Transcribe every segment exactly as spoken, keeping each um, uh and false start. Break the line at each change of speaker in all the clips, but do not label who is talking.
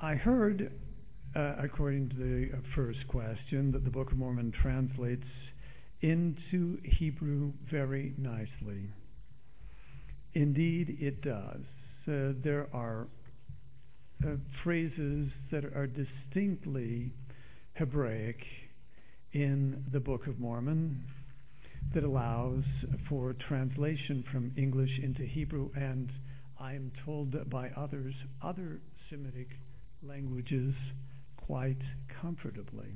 I heard, uh, according to the first question, that the Book of Mormon translates into Hebrew very nicely. Indeed, it does. Uh, there are uh, phrases that are distinctly Hebraic in the Book of Mormon that allows for translation from English into Hebrew, and I am told by others, other Semitic languages quite comfortably.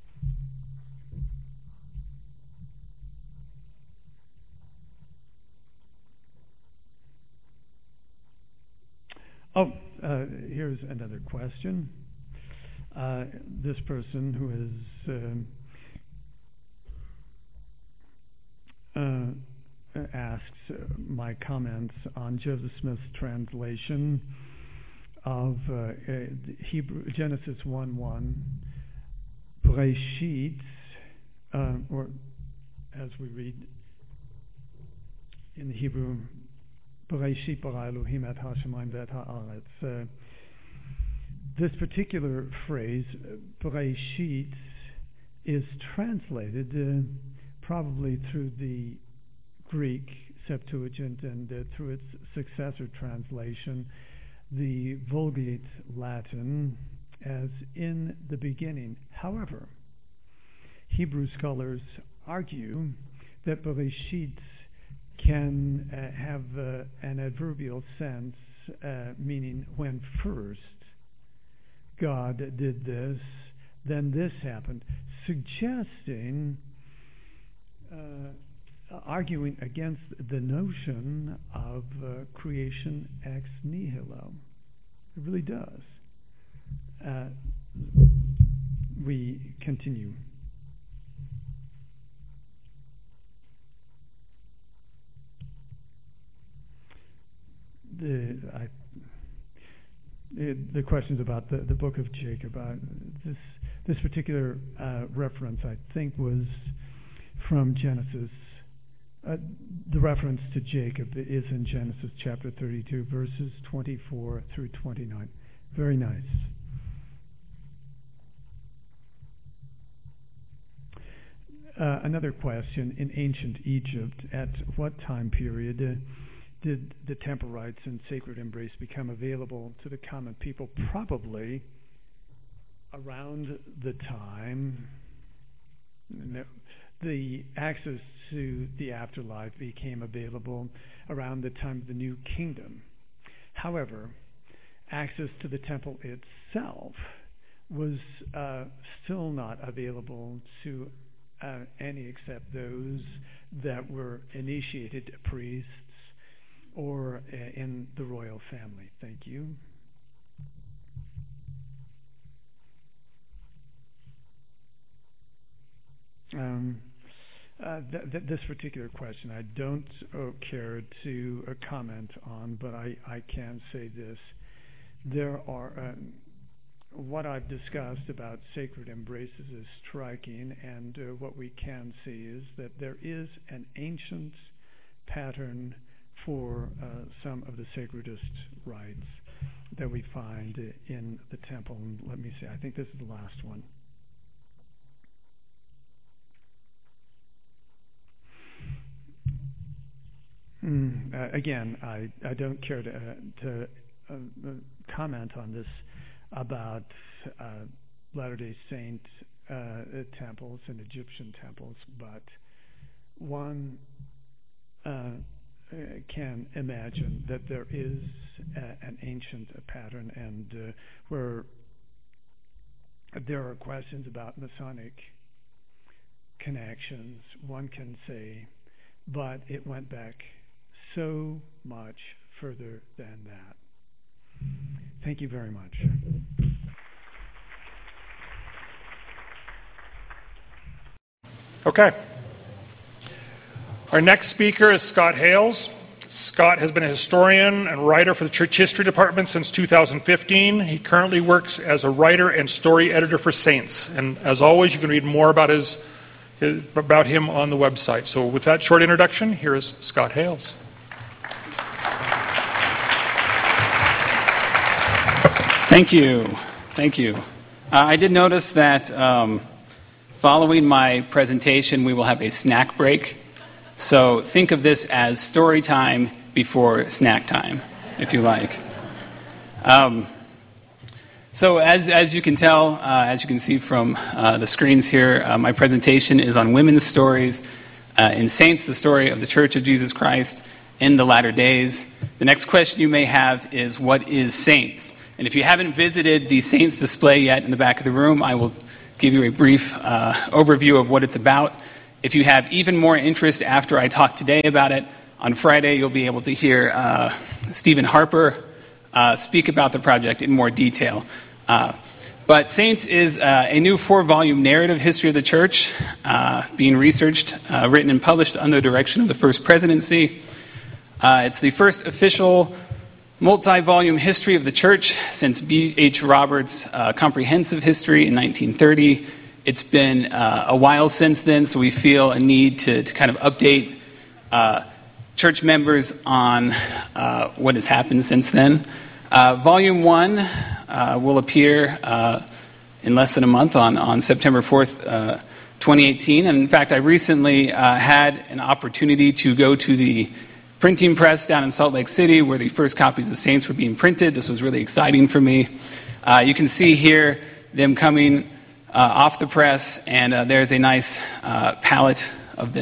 Oh, uh, here's another question. Uh, this person who has uh, uh, asks uh, my comments on Joseph Smith's translation of uh, uh, Hebrew Genesis one one, Breshit, uh, or as we read in the Hebrew, Bereshit bara Elohim et hashamayim v'et haaretz. Uh, this particular phrase, Bereshit, is translated uh, probably through the Greek Septuagint and uh, through its successor translation, the Vulgate Latin, as in the beginning. However, Hebrew scholars argue that Bereshit can uh, have uh, an adverbial sense, uh, meaning when first God did this, then this happened, suggesting, uh, arguing against the notion of uh, creation ex nihilo. It really does. Uh, we continue. The, I, it, the questions about the, the book of Jacob. Uh, this this particular uh, reference, I think, was from Genesis. Uh, the reference to Jacob is in Genesis chapter thirty-two, verses twenty-four through twenty-nine. Very nice. Uh, another question: in ancient Egypt, at what time period uh, did the temple rites and sacred embrace become available to the common people? Probably around the time the access to the afterlife became available, around the time of the New Kingdom. However, access to the temple itself was uh, still not available to uh, any except those that were initiated priests or uh, in the royal family. Thank you. Um, uh, th- th- this particular question I don't uh, care to uh, comment on, but I, I can say this. There are, um, what I've discussed about sacred embraces is striking, and uh, what we can see is that there is an ancient pattern for uh, some of the sacredest rites that we find in the temple. And let me see, I think this is the last one. Mm, uh, again, I, I don't care to, uh, to uh, uh, comment on this about uh, Latter-day Saint uh, temples and Egyptian temples, but one uh, can imagine that there is a, an ancient uh, pattern, and uh, where there are questions about Masonic connections, one can say, but it went back so much further than that. Thank you very much.
Okay. Our next speaker is Scott Hales. Scott has been a historian and writer for the Church History Department since two thousand fifteen. He currently works as a writer and story editor for Saints. And as always, you can read more about his, his about him on the website. So with that short introduction, here is Scott Hales.
Thank you. Thank you. Uh, I did notice that um, following my presentation, we will have a snack break. So think of this as story time before snack time, if you like. Um, so as as you can tell, uh, as you can see from uh, the screens here, uh, my presentation is on women's stories uh, in Saints, the story of the Church of Jesus Christ in the latter days. The next question you may have is, what is Saints? And if you haven't visited the Saints display yet in the back of the room, I will give you a brief uh, overview of what it's about. If you have even more interest after I talk today about it, on Friday you'll be able to hear uh, Stephen Harper uh, speak about the project in more detail. Uh, but Saints is uh, a new four-volume narrative history of the church uh, being researched, uh, written and published under the direction of the First Presidency. Uh, it's the first official multi-volume history of the church since B H Roberts' uh, comprehensive history in nineteen thirty. It's been uh, a while since then, so we feel a need to, to kind of update uh, church members on uh, what has happened since then. Uh, volume one uh, will appear uh, in less than a month on, on September fourth, uh, twenty eighteen. And in fact, I recently uh, had an opportunity to go to the printing press down in Salt Lake City where the first copies of Saints were being printed. This was really exciting for me. Uh, you can see here them coming uh, off the press, and uh, there's a nice uh, palette of them.